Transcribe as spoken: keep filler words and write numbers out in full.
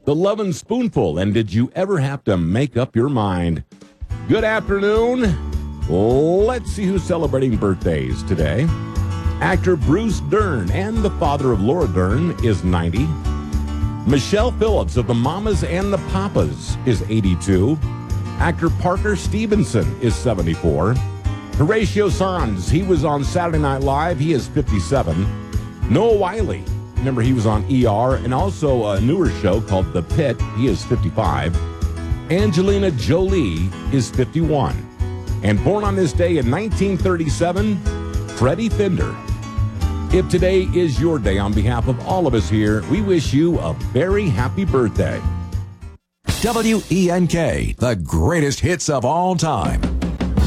The Lovin' Spoonful, and Did You Ever Have to Make Up Your Mind? Good afternoon. Let's see who's celebrating birthdays today. Actor Bruce Dern, and the father of Laura Dern, is ninety. Michelle Phillips of the Mamas and the Papas is eighty-two. Actor Parker Stevenson is seventy-four. Horatio Sanz, he was on Saturday Night Live, he is fifty-seven. Noah Wiley, remember he was on E R, and also a newer show called The Pit, he is fifty-five. Angelina Jolie is fifty-one. And born on this day in nineteen thirty-seven, Freddie Fender. If today is your day, on behalf of all of us here, we wish you a very happy birthday. W E N K, the greatest hits of all time.